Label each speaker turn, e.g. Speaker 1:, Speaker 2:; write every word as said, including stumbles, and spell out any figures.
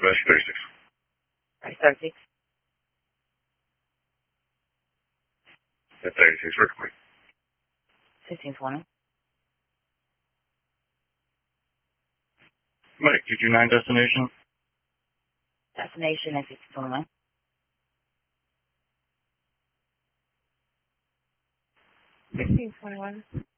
Speaker 1: West thirty-six.
Speaker 2: Right, thirty-six.
Speaker 1: At thirty-six, work quick.
Speaker 2: Fifteen twenty.
Speaker 1: Mike, two two nine destination.
Speaker 2: Destination at fifteen twenty-one.
Speaker 3: Fifteen twenty-one.